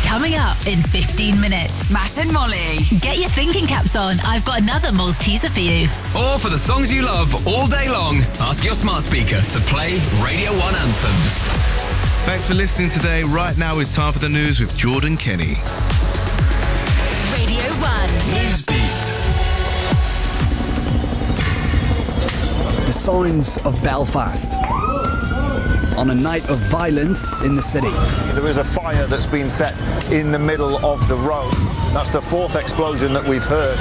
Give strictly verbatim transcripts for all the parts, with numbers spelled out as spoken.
Coming up in fifteen minutes. Matt and Molly. Get your thinking caps on. I've got another Moles teaser for you. Or for the songs you love all day long, ask your smart speaker to play Radio one anthems. Thanks for listening today. Right now it's time for the news with Jordan Kenny. Radio one. Newsbeat. The sounds of Belfast on a night of violence in the city. There is a fire that's been set in the middle of the road. That's the fourth explosion that we've heard.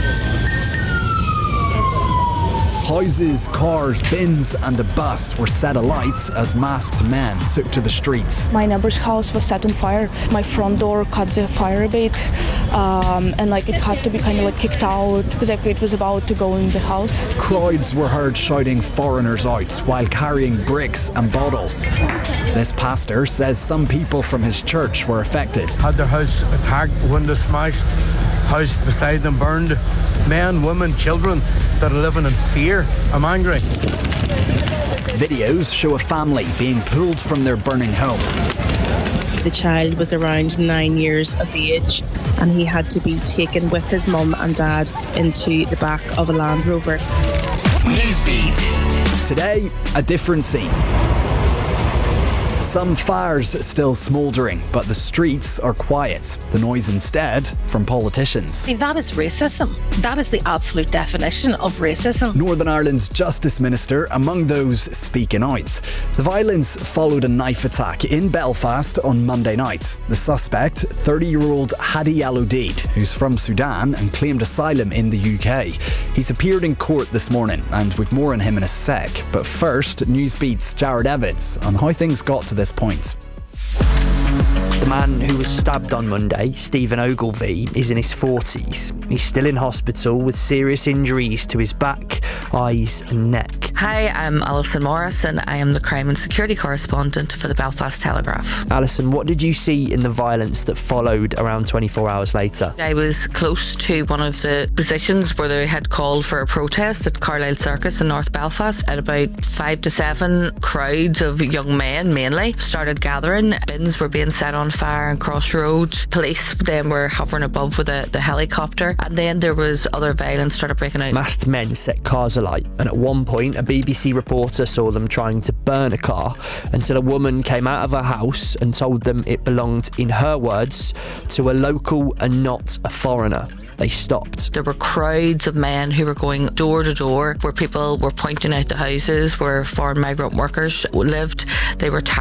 Houses, cars, bins and a bus were set alight as masked men took to the streets. My neighbour's house was set on fire. My front door caught the fire a bit, um, and like it had to be kind of like kicked out because like, it was about to go in the house. Crowds were heard shouting foreigners out while carrying bricks and bottles. This pastor says some people from his church were affected. Had their house attacked, windows smashed, house beside them burned. Men, women, children that are living in fear. I'm angry. Videos show a family being pulled from their burning home. The child was around nine years of age and he had to be taken with his mum and dad into the back of a Land Rover. Newsbeat. Today, a different scene. Some fires still smouldering, but the streets are quiet. The noise instead from politicians. See, that is racism. That is the absolute definition of racism. Northern Ireland's Justice Minister among those speaking out. The violence followed a knife attack in Belfast on Monday night. The suspect, thirty-year-old Hadi Al-Odeid, who's from Sudan and claimed asylum in the U K. He's appeared in court this morning, and we've more on him in a sec. But first, Newsbeat's Jared Evans on how things got to this point. The man who was stabbed on Monday, Stephen Ogilvie, is in his forties. He's still in hospital with serious injuries to his back, eyes and neck. Hi, I'm Alison Morris and I am the crime and security correspondent for the Belfast Telegraph. Alison, what did you see in the violence that followed around twenty-four hours later? I was close to one of the positions where they had called for a protest at Carlisle Circus in North Belfast. At about five to seven, crowds of young men mainly started gathering. Bins were being set on fire and crossroads. Police then were hovering above with a, the helicopter, and then there was other violence started breaking out. Masked men set cars alight, and at one point a B B C reporter saw them trying to burn a car until a woman came out of her house and told them it belonged, in her words, to a local and not a foreigner. They stopped. There were crowds of men who were going door to door where people were pointing out the houses where foreign migrant workers lived. They were